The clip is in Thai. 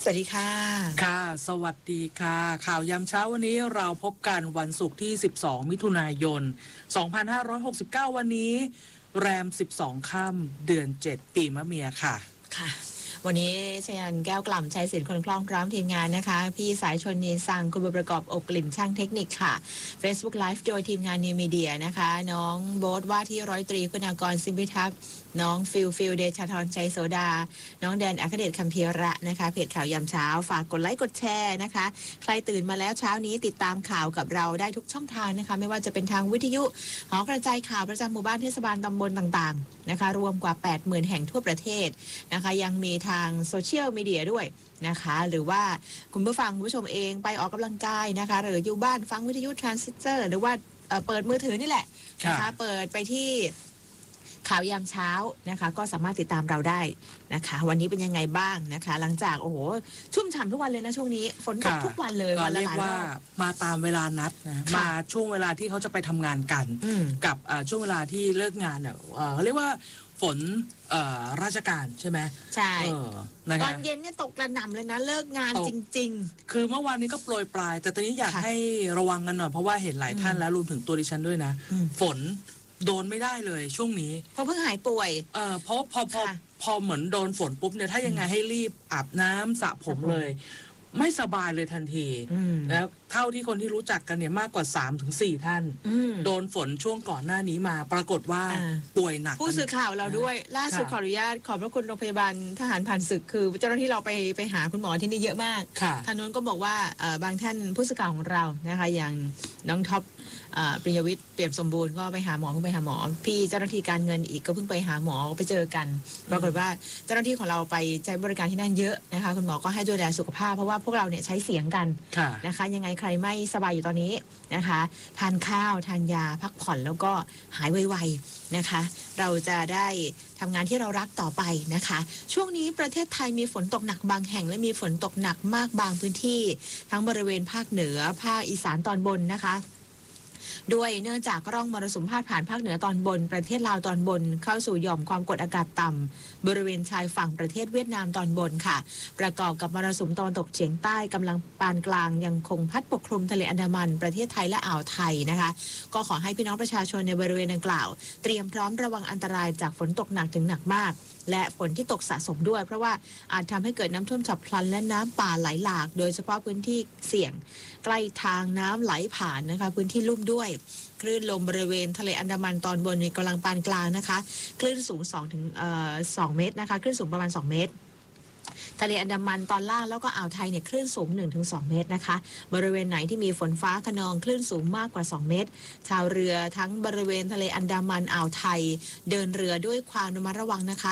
สวัสดีค่ะค่ะสวัสดีค่ะข่าวยามเช้าวันนี้เราพบกันวันศุกร์ที่12มิถุนายน2569วันนี้แรม12ค่ำเดือน7ปีมะเมียค่ะค่ะ วันนี้ชยันแก้วกล่ำชัยศิลป์คนคล่องพร้อมทีมงานนะคะ พี่สายชนนีสังคุณบุญประกอบอบกลิ่นช่างเทคนิคค่ะ Facebook Live โดยทีมงานนิวมีเดียนะคะ น้องโบ๊ทว่าที่ร้อยตรีคุณากรซิมพิทักษ์น้องฟิลเดชธรชัยโสดา น้องแดนอัคเดชคำเพียระนะคะเพจข่าวยามเช้าฝากกดไลค์กดแชร์นะคะ ใครตื่นมาแล้วเช้านี้ติดตามข่าวกับเราได้ทุกช่องทางนะคะ ไม่ว่าจะเป็นทางวิทยุหอกระจายข่าวประจำหมู่บ้านเทศบาลตำบลต่างๆนะคะรวมกว่า 80,000 แห่งทั่วประเทศนะคะยังมีทางโซเชียลมีเดียด้วยนะคะหรือว่าคุณผู้ฟังคุณผู้ชมเองไปออกกำลังกายนะคะหรืออยู่บ้านฟังวิทยุทรานซิสเตอร์หรือว่าเปิดมือถือนี่แหละนะคะเปิดไปที่ข่าวยามเช้านะคะก็สามารถติดตามเราได้นะคะวันนี้เป็นยังไงบ้างนะคะหลังจากโอ้โหชุ่มฉ่ำทุกวันเลยนะช่วงนี้ฝนตกทุกวันเลยวันละหลายรอบมาตามเวลานัดนะมาช่วงเวลาที่เขาจะไปทำงานกันกับช่วงเวลาที่เลิกงานเนี่ยเขาเรียกว่าฝนราชการใช่ไหมใช่ตอนเย็นเนี่ยตกกระหน่ำเลยนะเลิกงานจริงๆคือเมื่อวานนี้ก็โปรยปลายแต่ตอนนี้อยากให้ระวังกันหน่อยเพราะว่าเห็นหลายท่านแล้วรวมถึงตัวดิฉันด้วยนะฝนโดนไม่ได้เลยช่วงนี้เพราะเพิ่งหายป่วยเพราะพอเหมือนโดนฝนปุ๊บเนี่ยถ้ายังไงให้รีบอาบน้ำสระผมเลยไม่สบายเลยทันทีแล้วเท่าที่คนที่รู้จักกันเนี่ยมากกว่า 3-4 ท่านโดนฝนช่วงก่อนหน้านี้มาปรากฏว่าป่วยหนักผู้สื่อข่าวเราด้วยล่าสุดขออนุญาตขอบพระคุณโรงพยาบาลทหารผ่านศึกคือเจ้าหน้าที่เราไปหาคุณหมอที่นี่เยอะมากท่านนู้นก็บอกว่าบางท่านผู้สื่อข่าวของเรานะคะอย่างน้องท็อปปริยวิทย์เปี่ยมสมบูรณ์ก็ไปหาหมอเพิ่งไปหาหมอพี่เจ้าหน้าที่การเงินอีกก็เพิ่งไปหาหมอไปเจอกันปรากฏว่าเจ้าหน้าที่ของเราไปใช้บริการที่นั่นเยอะนะคะคุณหมอก็ให้ดูแลสุขภาพเพราะว่าพวกเราเนี่ยใช้เสียงกันนะคะยังไงใครไม่สบายอยู่ตอนนี้นะคะทานข้าวทานยาพักผ่อนแล้วก็หายไวๆนะคะเราจะได้ทำงานที่เรารักต่อไปนะคะช่วงนี้ประเทศไทยมีฝนตกหนักบางแห่งและมีฝนตกหนักมากบางพื้นที่ทั้งบริเวณภาคเหนือภาคอีสานตอนบนนะคะด้วยเนื่องจากร่องมรสุมพาดผ่านภาคเหนือตอนบนประเทศลาวตอนบนเข้าสู่หย่อมความกดอากาศต่ำบริเวณชายฝั่งประเทศเวียดนามตอนบนค่ะประกอบกับมรสุมตะวันตกเฉียงใต้กำลังปานกลางยังคงพัดปกคลุมทะเลอันดามันประเทศไทยและอ่าวไทยนะคะก็ขอให้พี่น้องประชาชนในบริเวณดังกล่าวเตรียมพร้อมระวังอันตรายจากฝนตกหนักถึงหนักมากและฝนที่ตกสะสมด้วยเพราะว่าอาจทำให้เกิดน้ำท่วมฉับพลันและน้ำป่าไหลหลากโดยเฉพาะพื้นที่เสี่ยงใกล้ทางน้ำไหลผ่านนะคะพื้นที่ลุ่มด้วยคลื่นลมบริเวณทะเลอันดามันตอนบนมีกำลังปานกลางนะคะคลื่นสูง2 เมตรนะคะคลื่นสูงประมาณ2 เมตรทะเลอันดามันตอนล่างแล้วก็อ่าวไทยเนี่ยคลื่นสูง 1-2 เมตรนะคะบริเวณไหนที่มีฝนฟ้าคะนองคลื่นสูงมากกว่า2 เมตรชาวเรือทั้งบริเวณทะเลอันดามันอ่าวไทยเดินเรือด้วยความระมัดระวังนะคะ